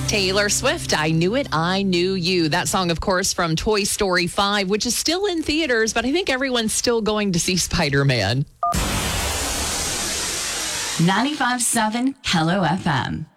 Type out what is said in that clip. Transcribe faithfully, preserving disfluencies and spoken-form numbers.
Taylor Swift, I Knew It, I Knew You. That song, of course, from Toy Story five, which is still in theaters, but I think everyone's still going to see Spider-Man. ninety-five point seven Hello F M.